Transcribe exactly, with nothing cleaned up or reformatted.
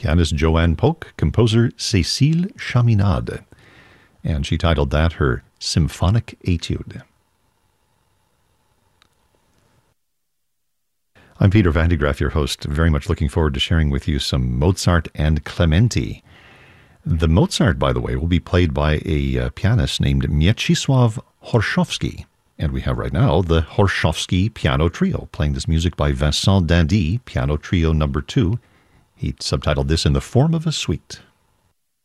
pianist Joanne Polk, composer Cécile Chaminade, and she titled that her Symphonic Etude. I'm Peter Van de Graaff, your host. Very much looking forward to sharing with you some Mozart and Clementi. The Mozart, by the way, will be played by a uh, pianist named Mieczysław Horszowski. And we have right now the Horszowski Piano Trio, playing this music by Vincent Dindy, Piano Trio number two. He subtitled this In the Form of a Suite.